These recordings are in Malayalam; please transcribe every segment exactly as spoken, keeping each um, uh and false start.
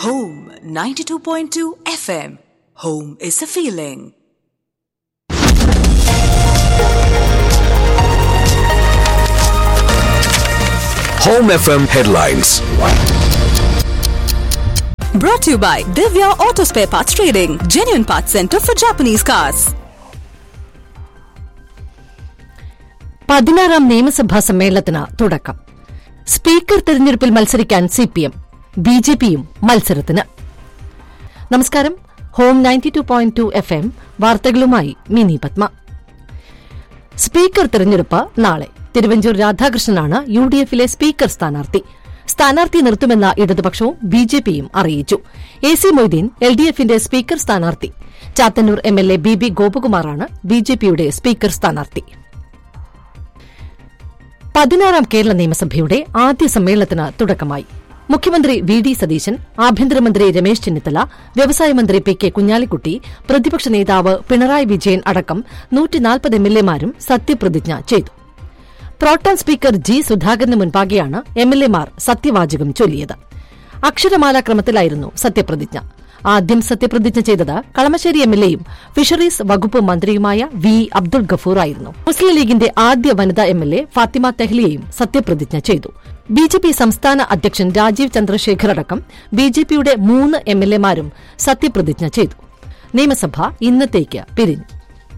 Home ninety-two point two F M. Home is a feeling. Home F M headlines. Brought to you by Divya Auto Spare Parts Trading, genuine parts center for Japanese cars. പതിനാറാം നിയമസഭാ സമ്മേളനത്തിന് തുടക്കം. സ്പീക്കർ തെരഞ്ഞെടുപ്പിൽ മത്സരിക്കാൻ സിപിഎം, ബിജെപിയും മത്സരത്തിന്. നമസ്കാരം. Home ninety two point two F M വാർത്തകളുമായി മിനി പത്മ. സ്പീക്കർ തെരഞ്ഞെടുപ്പ് നാളെ. തിരുവഞ്ചൂർ രാധാകൃഷ്ണനാണ് യു ഡി എഫിലെ സ്പീക്കർ സ്ഥാനാർത്ഥി. സ്ഥാനാർത്ഥി നിർത്തുമെന്ന ഇടതുപക്ഷവും ബിജെപിയും അറിയിച്ചു. A C Moideen L D എഫിന്റെ സ്പീക്കർ സ്ഥാനാർത്ഥി. Chathannoor M L A B B ഗോപകുമാറാണ് ബിജെപിയുടെ സ്പീക്കർ സ്ഥാനാർത്ഥി. പതിനാറാം കേരള നിയമസഭയുടെ ആദ്യ സമ്മേളനത്തിന് തുടക്കമായി. മുഖ്യമന്ത്രി വി ഡി സതീശൻ, ആഭ്യന്തരമന്ത്രി രമേശ് ചെന്നിത്തല, വ്യവസായ മന്ത്രി പി കെ കുഞ്ഞാലിക്കുട്ടി, പ്രതിപക്ഷ നേതാവ് പിണറായി വിജയൻ അടക്കം നൂറ്റിനാൽപ്പത് എം എൽ എമാരും സത്യപ്രതിജ്ഞ ചെയ്തു. പ്രോട്ടം സ്പീക്കർ ജി സുധാകരന് മുൻപാകെയാണ് എം എൽ എമാർ സത്യവാചകം ചൊല്ലിയത്. അക്ഷരമാലാ ക്രമത്തിലായിരുന്നു സത്യപ്രതിജ്ഞ. ആദ്യം സത്യപ്രതിജ്ഞ ചെയ്തത് കളമശ്ശേരി എം എൽ എയും ഫിഷറീസ് വകുപ്പ് മന്ത്രിയുമായ വി അബ്ദുൾ ഗഫൂർ ആയിരുന്നു. മുസ്ലിം ലീഗിന്റെ ആദ്യ വനിതാ എം എൽ എ ഫാത്തിമ തെഹ്ലിയയും സത്യപ്രതിജ്ഞ ചെയ്തു. ബിജെപി സംസ്ഥാന അധ്യക്ഷൻ രാജീവ് ചന്ദ്രശേഖർ അടക്കം ബിജെപിയുടെ മൂന്ന് എം എൽ എമാരും സത്യപ്രതിജ്ഞ ചെയ്തു. നിയമസഭ ഇന്നത്തേക്ക് പിരിഞ്ഞു.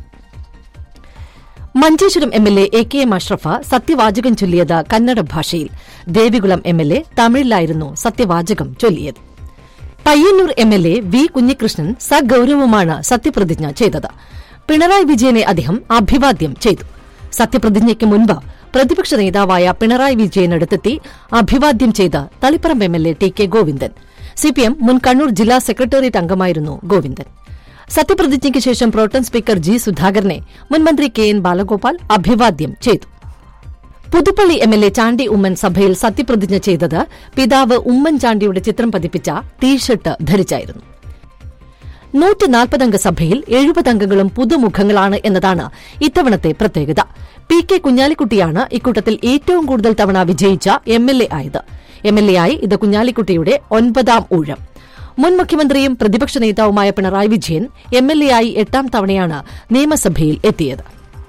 Manjeshwaram M L A A K M Ashraf സത്യവാചകം ചൊല്ലിയത് കന്നഡ ഭാഷയിൽ. ദേവികുളം എം എൽ എ തമിഴിലായിരുന്നു സത്യവാചകം ചൊല്ലിയത്. Payyanur M L A V Kunhikrishnan സഗൌരവമാണ് സത്യപ്രതിജ്ഞ ചെയ്തത്. പിണറായി വിജയനെ അദ്ദേഹം അഭിവാദ്യം ചെയ്തു. സത്യപ്രതിജ്ഞയ്ക്ക് മുൻപ് പ്രതിപക്ഷ നേതാവായ പിണറായി വിജയനടുത്തെത്തി അഭിവാദ്യം ചെയ്ത് Taliparamba M L A T K Govindan. CPM മുൻ കണ്ണൂർ ജില്ലാ സെക്രട്ടേറിയറ്റ് അംഗമായിരുന്നു ഗോവിന്ദൻ. സത്യപ്രതിജ്ഞയ്ക്ക് ശേഷം പ്രോട്ടം സ്പീക്കർ ജി സുധാകരനെ മുൻമന്ത്രി കെ എൻ ബാലഗോപാൽ അഭിവാദ്യം ചെയ്തു. Puthuppally M L A Chandy Oommen സഭയിൽ സത്യപ്രതിജ്ഞ ചെയ്തത് പിതാവ് ഉമ്മൻചാണ്ടിയുടെ ചിത്രം പതിപ്പിച്ച ടീഷർട്ട് ധരിച്ചായിരുന്നു. നൂറ്റിനാൽപ്പതംഗ സഭയിൽ എഴുപത് അംഗങ്ങളും പുതുമുഖങ്ങളാണ് എന്നതാണ് ഇത്തവണത്തെ പ്രത്യേകത. പി കെ കുഞ്ഞാലിക്കുട്ടിയാണ് ഇക്കൂട്ടത്തിൽ ഏറ്റവും കൂടുതൽ തവണ വിജയിച്ച എം എൽ എ ആയത്. എം എൽ എ ആയി ഇത് കുഞ്ഞാലിക്കുട്ടിയുടെ ഒൻപതാം ഊഴം. മുൻ മുഖ്യമന്ത്രിയും പ്രതിപക്ഷ നേതാവുമായ Pinarayi Vijayan M L A ആയി എട്ടാം തവണയാണ് നിയമസഭയിൽ എത്തിയത്.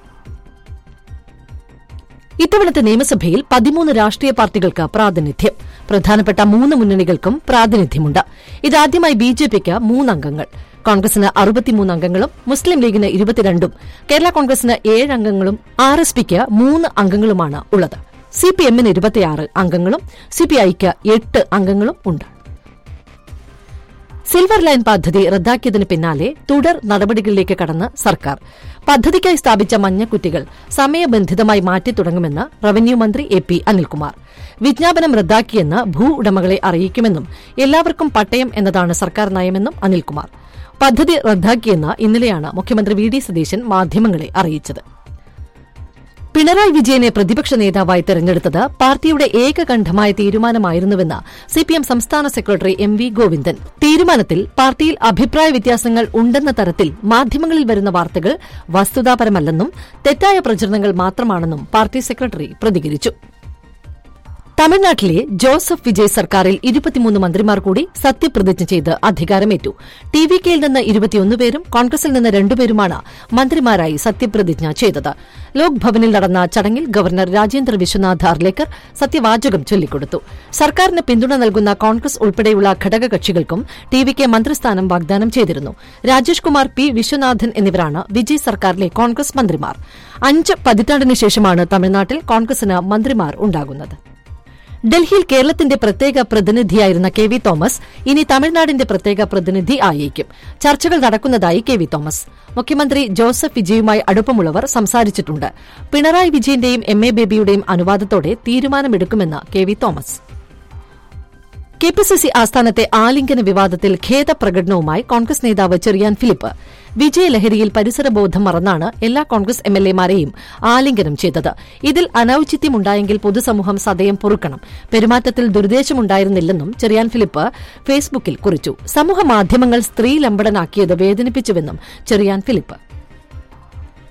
ഇത്തവണത്തെ നിയമസഭയിൽ പതിമൂന്ന് രാഷ്ട്രീയ പാർട്ടികൾക്ക് പ്രാതിനിധ്യം. പ്രധാനപ്പെട്ട മൂന്ന് മുന്നണികൾക്കും പ്രാതിനിധ്യമുണ്ട്. ഇതാദ്യമായി ബിജെപിക്ക് മൂന്നംഗങ്ങൾ, കോൺഗ്രസിന് അറുപത്തിമൂന്ന് അംഗങ്ങളും മുസ്ലിം ലീഗിന് ഇരുപത്തിരണ്ടും കേരള കോൺഗ്രസിന് ഏഴ് അംഗങ്ങളും ആർ എസ് പിക്ക് മൂന്ന് അംഗങ്ങളുമാണ് ഉള്ളത്. സിപിഎമ്മിന് ഇരുപത്തിയാറ് അംഗങ്ങളും സിപിഐക്ക് എട്ട് അംഗങ്ങളും ഉണ്ട്. സിൽവർ ലൈൻ പദ്ധതി റദ്ദാക്കിയതിന് പിന്നാലെ തുടർ നടപടികളിലേക്ക് കടന്ന് സർക്കാർ. പദ്ധതിക്കായി സ്ഥാപിച്ച മഞ്ഞക്കുറ്റികൾ സമയബന്ധിതമായി മാറ്റിത്തുടങ്ങുമെന്ന് റവന്യൂ മന്ത്രി എ പി അനിൽകുമാർ. വിജ്ഞാപനം റദ്ദാക്കിയെന്ന് ഭൂ ഉടമകളെ അറിയിക്കുമെന്നും എല്ലാവർക്കും പട്ടയം എന്നതാണ് സർക്കാർ നയമെന്നും അനിൽകുമാർ. പദ്ധതി റദ്ദാക്കിയെന്ന് ഇന്നലെയാണ് മുഖ്യമന്ത്രി വി ഡി സതീശൻ മാധ്യമങ്ങളെ അറിയിച്ചത്. പിണറായി വിജയനെ പ്രതിപക്ഷ നേതാവായി തെരഞ്ഞെടുത്തത് പാർട്ടിയുടെ ഏകകണ്ഠമായ തീരുമാനമായിരുന്നുവെന്ന് സിപിഎം സംസ്ഥാന സെക്രട്ടറി എം വി ഗോവിന്ദൻ. തീരുമാനത്തിൽ പാർട്ടിയിൽ അഭിപ്രായ വ്യത്യാസങ്ങൾ ഉണ്ടെന്ന തരത്തിൽ മാധ്യമങ്ങളിൽ വരുന്ന വാർത്തകൾ വസ്തുതാപരമല്ലെന്നും തെറ്റായ പ്രചരണങ്ങൾ മാത്രമാണെന്നും പാർട്ടി സെക്രട്ടറി പ്രതികരിച്ചു. തമിഴ്നാട്ടിലെ ജോസഫ് വിജയ് സർക്കാരിൽ ഇരുപത്തിമൂന്ന് മന്ത്രിമാർ കൂടി സത്യപ്രതിജ്ഞ ചെയ്ത് അധികാരമേറ്റു. ടി വി കെയിൽ നിന്ന് ഇരുപത്തിയൊന്ന് പേരും കോൺഗ്രസിൽ നിന്ന് രണ്ടുപേരുമാണ് മന്ത്രിമാരായി സത്യപ്രതിജ്ഞ ചെയ്തത്. ലോക് ഭവനിൽ നടന്ന ചടങ്ങിൽ ഗവർണർ രാജേന്ദ്ര വിശ്വനാഥ് അർലേക്കർ സത്യവാചകം ചൊല്ലിക്കൊടുത്തു. സർക്കാരിന് പിന്തുണ നൽകുന്ന കോൺഗ്രസ് ഉൾപ്പെടെയുള്ള ഘടകകക്ഷികൾക്കും ടി വി കെ മന്ത്രിസ്ഥാനം വാഗ്ദാനം ചെയ്തിരുന്നു. രാജേഷ് കുമാർ, പി വിശ്വനാഥൻ എന്നിവരാണ് വിജയ് സർക്കാരിലെ കോൺഗ്രസ് മന്ത്രിമാർ. അഞ്ച് പതിറ്റാണ്ടിന് ശേഷമാണ് തമിഴ്നാട്ടിൽ കോൺഗ്രസിന് മന്ത്രിമാർ ഉണ്ടാകുന്നത്. ഡൽഹിയിൽ കേരളത്തിന്റെ പ്രത്യേക പ്രതിനിധിയായിരുന്ന കെ വി തോമസ് ഇനി തമിഴ്നാടിന്റെ പ്രത്യേക പ്രതിനിധി ആയേക്കും. ചർച്ചകൾ നടക്കുന്നതായി കെ വി തോമസ്. മുഖ്യമന്ത്രി ജോസഫ് വിജയുമായി അടുപ്പമുള്ളവർ സംസാരിച്ചിട്ടുണ്ട്. പിണറായി വിജയന്റെയും എം എ ബേബിയുടെയും അനുവാദത്തോടെ തീരുമാനമെടുക്കുമെന്ന് K V Thomas. K P C C ആസ്ഥാനത്തെ ആലിംഗന വിവാദത്തിൽ ഖേദപ്രകടനവുമായി കോൺഗ്രസ് നേതാവ് ചെറിയാൻ ഫിലിപ്പ്. വിജയലഹരിയിൽ പരിസരബോധം മറന്നാണ് എല്ലാ കോൺഗ്രസ് എം എൽ എമാരെയും ആലിംഗനം ചെയ്തത്. ഇതിൽ അനൌചിത്യമുണ്ടായെങ്കിൽ പൊതുസമൂഹം സദയം പൊറുക്കണം. പെരുമാറ്റത്തിൽ ദുരുദ്ദേശമുണ്ടായിരുന്നില്ലെന്നും ചെറിയാൻ ഫിലിപ്പ് ഫേസ്ബുക്കിൽ കുറിച്ചു. സമൂഹമാധ്യമങ്ങൾ സ്ത്രീലമ്പടനാക്കിയത് വേദനിപ്പിച്ചുവെന്നും ചെറിയാൻ ഫിലിപ്പ്.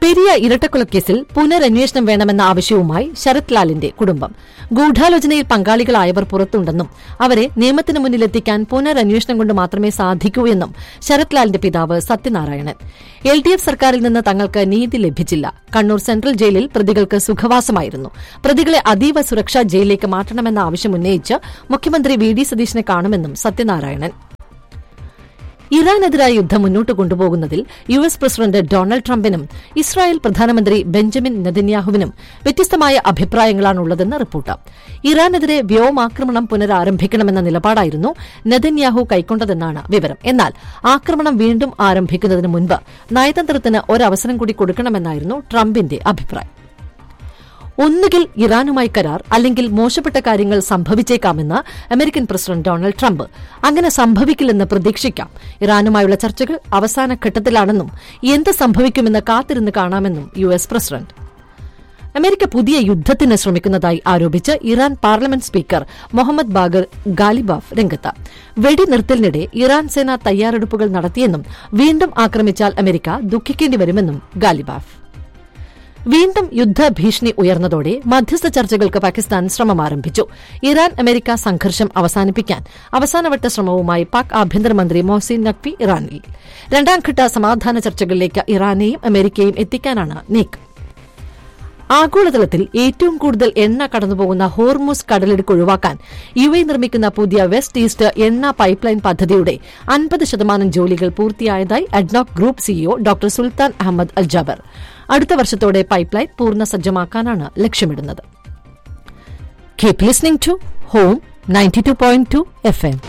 പെരിയ ഇരട്ടക്കൊലക്കേസിൽ പുനരന്വേഷണം വേണമെന്ന ആവശ്യവുമായി ശരത് ലാലിന്റെ കുടുംബം. ഗൂഢാലോചനയിൽ പങ്കാളികളായവർ പുറത്തുണ്ടെന്നും അവരെ നിയമത്തിന് മുന്നിലെത്തിക്കാൻ പുനരന്വേഷണം കൊണ്ട് മാത്രമേ സാധിക്കൂ എന്നും ശരത് ലാലിന്റെ പിതാവ് സത്യനാരായണൻ. എൽ ഡി എഫ് സർക്കാരിൽ നിന്ന് തങ്ങൾക്ക് നീതി ലഭിച്ചില്ല. കണ്ണൂർ സെൻട്രൽ ജയിലിൽ പ്രതികൾക്ക് സുഖവാസമായിരുന്നു. പ്രതികളെ അതീവ സുരക്ഷാ ജയിലിലേക്ക് മാറ്റണമെന്ന ആവശ്യം ഉന്നയിച്ച് മുഖ്യമന്ത്രി വി ഡി സതീശനെ കാണുമെന്നും സത്യനാരായണൻ. ഇറാനെതിരായ യുദ്ധം മുന്നോട്ട് കൊണ്ടുപോകുന്നതിൽ U S president Donald ട്രംപിനും Israel പ്രധാനമന്ത്രി ബെഞ്ചമിൻ നെതന്യാഹുവിനും വ്യത്യസ്തമായ അഭിപ്രായങ്ങളാണുള്ളതെന്ന് റിപ്പോർട്ട്. ഇറാനെതിരെ വ്യോമാക്രമണം പുനരാരംഭിക്കണമെന്ന നിലപാടായിരുന്നു നെതന്യാഹു കൈക്കൊണ്ടതെന്നാണ് വിവരം. എന്നാൽ ആക്രമണം വീണ്ടും ആരംഭിക്കുന്നതിന് മുൻപ് നയതന്ത്രത്തിന് ഒരവസരം കൂടി കൊടുക്കണമെന്നായിരുന്നു ട്രംപിന്റെ അഭിപ്രായം. ഒന്നുകിൽ ഇറാനുമായി കരാർ, അല്ലെങ്കിൽ മോശപ്പെട്ട കാര്യങ്ങൾ സംഭവിച്ചേക്കാമെന്ന് അമേരിക്കൻ പ്രസിഡന്റ് ഡൊണാൾഡ് ട്രംപ്. അങ്ങനെ സംഭവിക്കില്ലെന്ന് പ്രതീക്ഷിക്കാം. ഇറാനുമായുള്ള ചർച്ചകൾ അവസാന ഘട്ടത്തിലാണെന്നും എന്ത് സംഭവിക്കുമെന്ന് കാത്തിരുന്ന് കാണാമെന്നും യു എസ് പ്രസിഡന്റ്. അമേരിക്ക പുതിയ യുദ്ധത്തിന് ശ്രമിക്കുന്നതായി ആരോപിച്ച് Iran parliament speaker Mohammad Bagher Ghalibaf രംഗത്ത്. വെടിനിർത്തലിനിടെ ഇറാൻ സേന തയ്യാറെടുപ്പുകൾ നടത്തിയെന്നും വീണ്ടും ആക്രമിച്ചാൽ അമേരിക്ക ദുഃഖിക്കേണ്ടി വരുമെന്നും ഗാലിബാഫ്. വീണ്ടും യുദ്ധഭീഷണി ഉയർന്നതോടെ മധ്യസ്ഥ ചർച്ചകൾക്ക് പാകിസ്ഥാൻ ശ്രമം ആരംഭിച്ചു. ഇറാൻ അമേരിക്ക സംഘർഷം അവസാനിപ്പിക്കാൻ അവസാനവട്ട ശ്രമവുമായി പാക് ആഭ്യന്തരമന്ത്രി മൊഹ്സിൻ നഖ്വി ഇറാനിൽ. രണ്ടാംഘട്ട സമാധാന ചർച്ചകളിലേക്ക് ഇറാനെയും അമേരിക്കയും എത്തിക്കാനാണ് നീക്കം. ആഗോളതലത്തിൽ ഏറ്റവും കൂടുതൽ എണ്ണ കടന്നുപോകുന്ന ഹോർമുസ് കടലിടുക്ക് ഒഴിവാക്കാൻ യു എ നിർമ്മിക്കുന്ന പുതിയ വെസ്റ്റ് ഈസ്റ്റ് എണ്ണ പൈപ്പ്ലൈൻ പദ്ധതിയുടെ അൻപത് ശതമാനം ജോലികൾ പൂർത്തിയായതായി അഡ്നോക് ഗ്രൂപ്പ് സിഇഒ ഡോക്ടർ സുൽത്താൻ അഹമ്മദ് അൽ ജാബർ. അടുത്ത വർഷത്തോടെ പൈപ്പ്ലൈൻ പൂർണ്ണ സജ്ജമാക്കാനാണ് ലക്ഷ്യമിടുന്നത്. Keep listening to home ninety-two point two F M.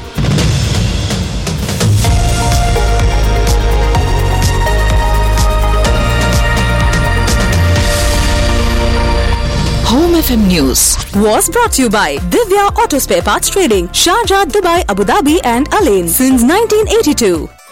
Home F M News was brought to you by Divya Auto Spare Parts Trading, Sharjah, Dubai, Abu Dhabi and Alain since nineteen eighty-two.